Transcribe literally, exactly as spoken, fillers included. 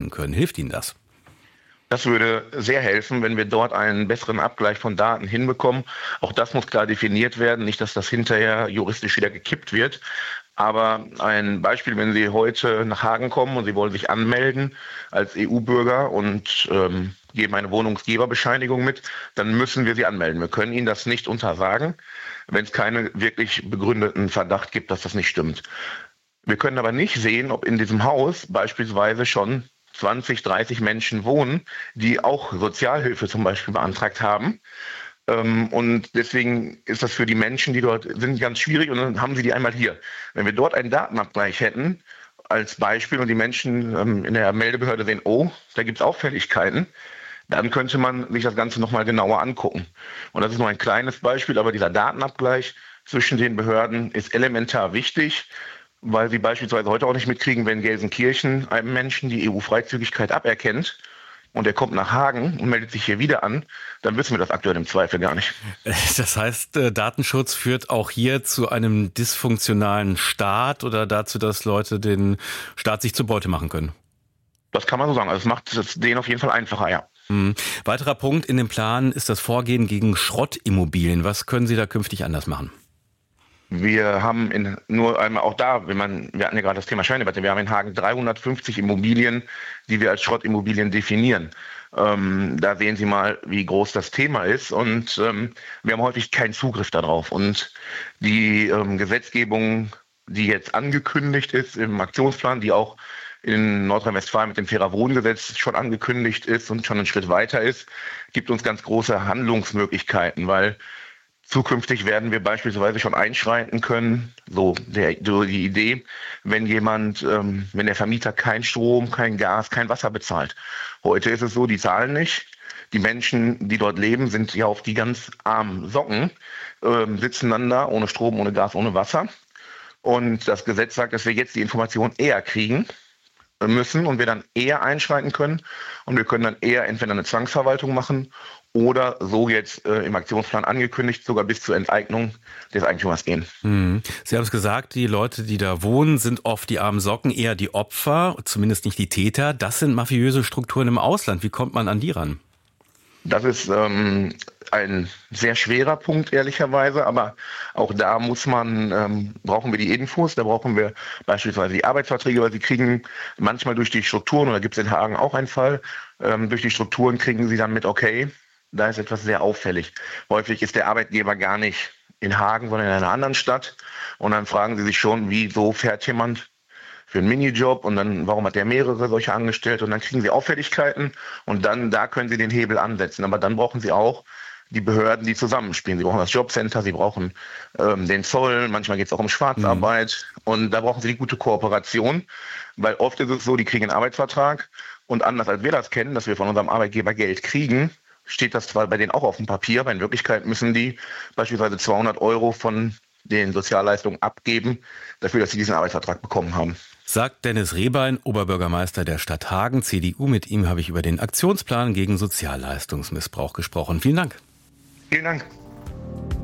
abgleichen können. Hilft Ihnen das? Das würde sehr helfen, wenn wir dort einen besseren Abgleich von Daten hinbekommen. Auch das muss klar definiert werden, nicht, dass das hinterher juristisch wieder gekippt wird. Aber ein Beispiel, wenn Sie heute nach Hagen kommen und Sie wollen sich anmelden als E U-Bürger und ähm, geben eine Wohnungsgeberbescheinigung mit, dann müssen wir Sie anmelden. Wir können Ihnen das nicht untersagen, wenn es keinen wirklich begründeten Verdacht gibt, dass das nicht stimmt. Wir können aber nicht sehen, ob in diesem Haus beispielsweise schon zwanzig, dreißig Menschen wohnen, die auch Sozialhilfe zum Beispiel beantragt haben. Und deswegen ist das für die Menschen, die dort sind, ganz schwierig. Und dann haben sie die einmal hier. Wenn wir dort einen Datenabgleich hätten, als Beispiel, und die Menschen in der Meldebehörde sehen, oh, da gibt es Auffälligkeiten, dann könnte man sich das Ganze nochmal genauer angucken. Und das ist nur ein kleines Beispiel, aber dieser Datenabgleich zwischen den Behörden ist elementar wichtig, weil sie beispielsweise heute auch nicht mitkriegen, wenn Gelsenkirchen einem Menschen die E U-Freizügigkeit aberkennt und er kommt nach Hagen und meldet sich hier wieder an, dann wissen wir das aktuell im Zweifel gar nicht. Das heißt, Datenschutz führt auch hier zu einem dysfunktionalen Staat oder dazu, dass Leute den Staat sich zur Beute machen können? Das kann man so sagen. Also es macht es denen auf jeden Fall einfacher, ja. Hm. Weiterer Punkt in dem Plan ist das Vorgehen gegen Schrottimmobilien. Was können Sie da künftig anders machen? Wir haben in, nur einmal auch da, wenn man, wir hatten ja gerade das Thema Scheindebatte, wir haben in Hagen dreihundertfünfzig Immobilien, die wir als Schrottimmobilien definieren. Ähm, da sehen Sie mal, wie groß das Thema ist, und ähm, wir haben häufig keinen Zugriff darauf. Und die ähm, Gesetzgebung, die jetzt angekündigt ist im Aktionsplan, die auch in Nordrhein-Westfalen mit dem Fairer Wohngesetz schon angekündigt ist und schon einen Schritt weiter ist, gibt uns ganz große Handlungsmöglichkeiten, weil zukünftig werden wir beispielsweise schon einschreiten können, so der, die Idee, wenn jemand, ähm, wenn der Vermieter kein Strom, kein Gas, kein Wasser bezahlt. Heute ist es so, die zahlen nicht. Die Menschen, die dort leben, sind ja auf die ganz armen Socken, ähm, sitzen dann da ohne Strom, ohne Gas, ohne Wasser. Und das Gesetz sagt, dass wir jetzt die Information eher kriegen müssen und wir dann eher einschreiten können. Und wir können dann eher entweder eine Zwangsverwaltung machen oder so jetzt äh, im Aktionsplan angekündigt, sogar bis zur Enteignung des Eigentümers gehen. Mhm. Sie haben es gesagt, die Leute, die da wohnen, sind oft die armen Socken, eher die Opfer, zumindest nicht die Täter. Das sind mafiöse Strukturen im Ausland. Wie kommt man an die ran? Das ist ähm, ein sehr schwerer Punkt, ehrlicherweise, aber auch da muss man, ähm, brauchen wir die Infos, da brauchen wir beispielsweise die Arbeitsverträge, weil sie kriegen manchmal durch die Strukturen, oder gibt es in Hagen auch einen Fall, ähm, durch die Strukturen kriegen sie dann mit, okay, da ist etwas sehr auffällig. Häufig ist der Arbeitgeber gar nicht in Hagen, sondern in einer anderen Stadt, und dann fragen sie sich schon, wieso fährt jemand für einen Minijob und dann, warum hat der mehrere solche Angestellte, und dann kriegen sie Auffälligkeiten und dann, da können sie den Hebel ansetzen. Aber dann brauchen sie auch die Behörden, die zusammenspielen. Sie brauchen das Jobcenter, sie brauchen ähm, den Zoll, manchmal geht es auch um Schwarzarbeit, mhm. und da brauchen sie die gute Kooperation, weil oft ist es so, die kriegen einen Arbeitsvertrag und anders als wir das kennen, dass wir von unserem Arbeitgeber Geld kriegen, steht das zwar bei denen auch auf dem Papier, aber in Wirklichkeit müssen die beispielsweise zweihundert Euro von den Sozialleistungen abgeben, dafür, dass sie diesen Arbeitsvertrag bekommen haben. Sagt Dennis Rehbein, Oberbürgermeister der Stadt Hagen, C D U. Mit ihm habe ich über den Aktionsplan gegen Sozialleistungsmissbrauch gesprochen. Vielen Dank. Vielen Dank.